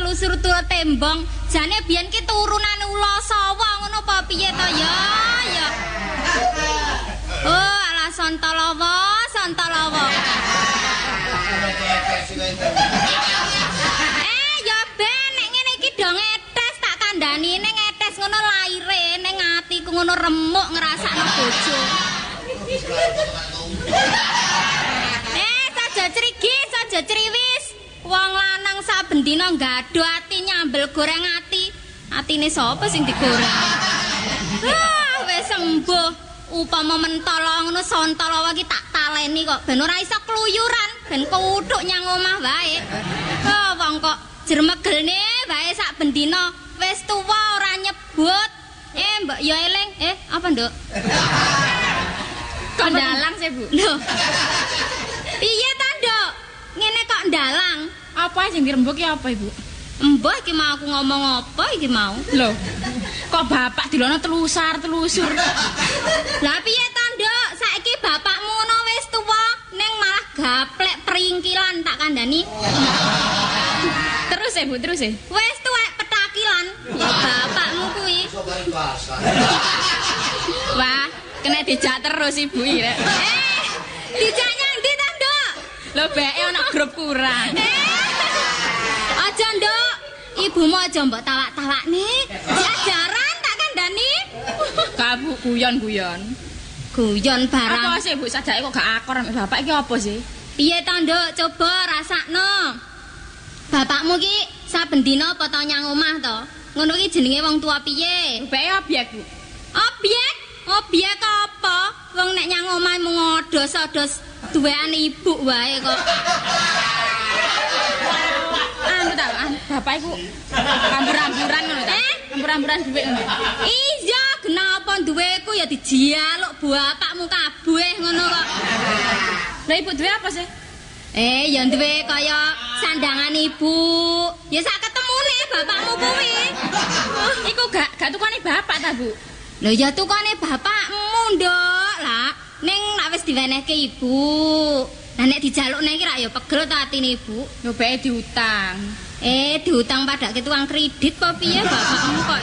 telusur turut tembong. Jane biyen ki turunane ula sawa ngono apa piye to ya? Ya. Oh, ala Sontolowo, Sontolowo. Ya ben nek ngene iki do ngetes tak kandhani ning ngetes ngono laire ning atiku ngono remuk ngrasakno bojo. Saja crigi, saja criwis. Wong lanang saben dina nggadho ati nyambel goreng ati. Atine sapa sing digoreng? Wis sembuh. Upama mentolo ngono Sontolowo iki tak taleni kok ben ora iso kluyuran, ben kuthuk nyang omah wae. Wong kok jermegelne wae sak bendina wis tuwa ora nyebut. Mbok ya eling. Apa, Nduk? Kok ndalang sih, Bu? Lho. Piye ta, Nduk? Ngene kok ndalang. Apa sing dirembuk ki apa, Ibu? Mbah iki mau aku ngomong apa iki mau? Lho. Kok bapak dilono telusur. Lah piye ta, Nduk? Saiki bapakmu ngono wis tuwa, ning malah gaplek peringkilan tak kandhani. Terus Bu, terus Wis tuwek petakilan. Ya bapakmu kuwi. Wah, kena dijak terus Ibu iki. Dijak nyang ndi ta, Nduk? Lho beke ana grup kurang. Aja, Nduk. Ibumu aja mbok tawak-tawakne. Ajaran tak kandhani. Kabu guyon-guyon. Guyon barang. Apa sih Bu sajake kok gak akor ambek bapak iki apa sih? Piye ta, Nduk? Coba rasakno. Bapakmu ki saben dina apa to nyang omah to? Ngono ki jenenge wong tua piye? Beke obyek Bu. Obyek? Obyek apa? Wong nek nyang omah mung odos-odos duwean ibu wae kok. Anu ta, bapak iku ambur-amburan ngono ta? Ambur-amburan dhuwit ngono. Iya, kenapa duweku ya dijaluk bapakmu kabeh ngono kok. Lah Ibu duwe apa sih? Ya duwe kaya sandangan ibu. Ya sak ketemune bapakmu kuwi. Iku gak tukane bapak ta, Bu? Lho ya tukane bapakmu, Nduk. Lah, ning nek wis diwenehke ibu. Lah nek dijalukne iki rak ya pegel ta atine ibu. Lho beke diutang. Diutang padake tukang kredit apa piye bapakmu kok